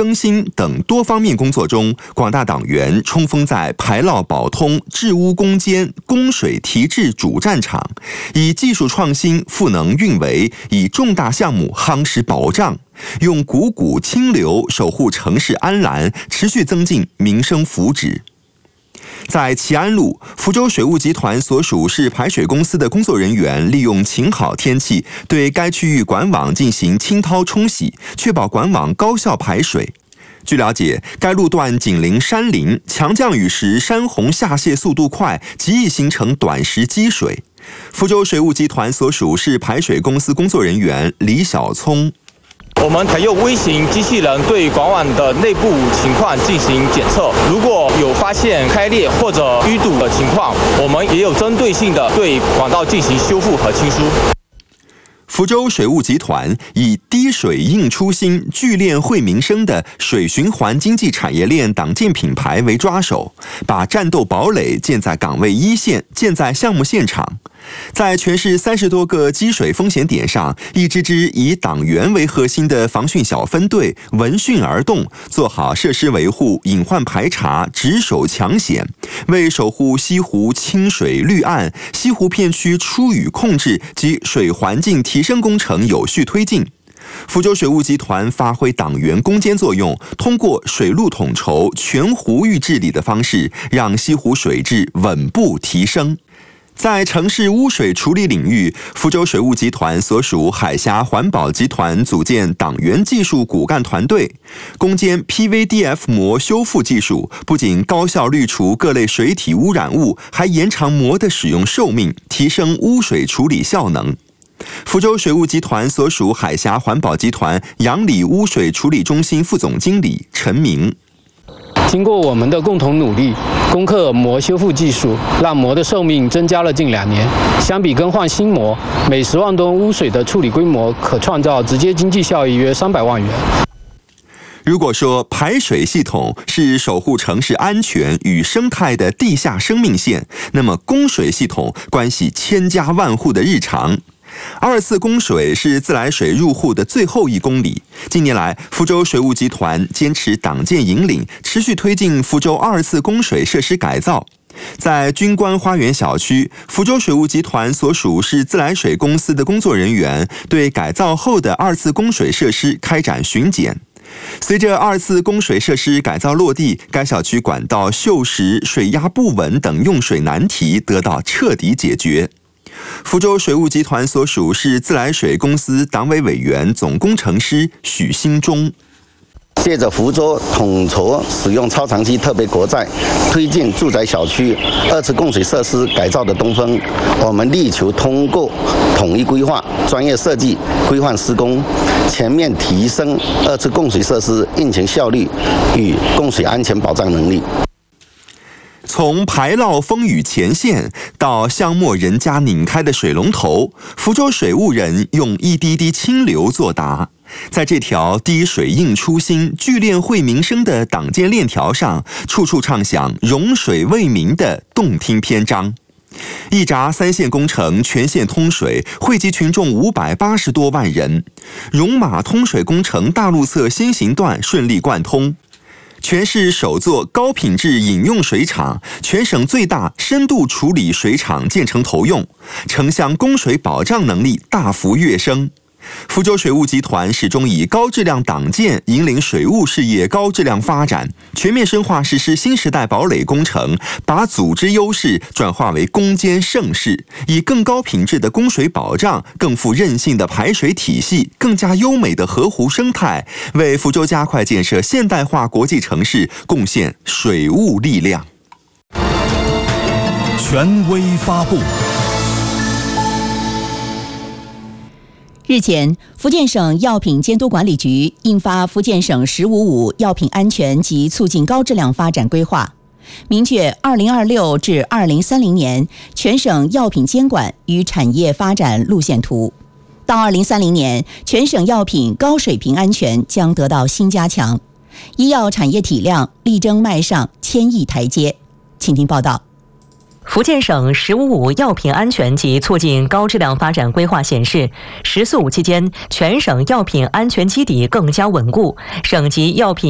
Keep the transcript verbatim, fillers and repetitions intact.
更新等多方面工作中，广大党员冲锋在排涝保通、治污攻坚、供水提质主战场，以技术创新赋能运维，以重大项目夯实保障，用股股清流守护城市安澜，持续增进民生福祉。在齐安路，福州水务集团所属市排水公司的工作人员利用晴好天气，对该区域管网进行清掏冲洗，确保管网高效排水。据了解，该路段紧邻山林，强降雨时山洪下泄速度快，极易形成短时积水。福州水务集团所属市排水公司工作人员李小聪。 我们采用微型机器人对管网的内部情况进行检测，如果有发现开裂或者淤堵的情况，我们也有针对性的对管道进行修复和清疏。 福州水务集团以滴水映初心、聚链惠民生的水循环经济产业链党建品牌为抓手，把战斗堡垒建在岗位一线，建在项目现场。在全市三十多个积水风险点上，一支支以党员为核心的防汛小分队闻讯而动，做好设施维护、隐患排查、值守抢险，为守护西湖清水绿岸、西湖片区出雨控制及水环境提升工程有序推进。福州水务集团发挥党员攻坚作用，通过水陆统筹、全湖域治理的方式，让西湖水质稳步提升。在城市污水处理领域，福州水务集团所属海峡环保集团组建党员技术骨干团队，攻坚 P V D F 膜修复技术，不仅高效滤除各类水体污染物，还延长膜的使用寿命，提升污水处理效能。福州水务集团所属海峡环保集团杨里污水处理中心副总经理陈明。 经过我们的共同努力，攻克膜修复技术，让膜的寿命增加了近两年。相比更换新膜，每十万吨污水的处理规模可创造直接经济效益约三百万元。 如果说排水系统是守护城市安全与生态的地下生命线，那么供水系统关系千家万户的日常。二次供水是自来水入户的最后一公里。近年来，福州水务集团坚持党建引领，持续推进福州二次供水设施改造。在军官花园小区，福州水务集团所属市自来水公司的工作人员对改造后的二次供水设施开展巡检。随着二次供水设施改造落地，该小区管道锈蚀、水压不稳等用水难题得到彻底解决。福州水务集团所属市自来水公司党委委员、总工程师许兴忠。 借着福州统筹使用超长期特别国债，推进住宅小区二次供水设施改造的东风，我们力求通过统一规划、专业设计、规范施工，全面提升二次供水设施运行效率与供水安全保障能力。 从排涝风雨前线到巷陌人家拧开的水龙头，福州水务人用一滴滴清流作答。在这条滴水映初心、聚链惠民生的党建链条上，处处唱响容水为民的动听篇章。一闸三线工程全线通水，惠及群众五百八十多万人。戎马通水工程大路侧新型段顺利贯通。全市首座高品质饮用水厂，全省最大深度处理水厂建成投用，城乡供水保障能力大幅跃升。福州水务集团始终以高质量党建引领水务事业高质量发展，全面深化实施新时代堡垒工程，把组织优势转化为攻坚胜势，以更高品质的供水保障、更富韧性的排水体系、更加优美的河湖生态，为福州加快建设现代化国际城市贡献水务力量。 权威发布。 日前，福建省药品监督管理局印发《福建省“十五五”药品安全及促进高质量发展规划》，明确二零二六至二零三零年全省药品监管与产业发展路线图。到二零三零年，全省药品高水平安全将得到新加强，医药产业体量力争迈上千亿台阶。请听报道。 福建省“十五五”药品安全及促进高质量发展规划显示，“十四五”期间，全省药品安全基底更加稳固，省级药品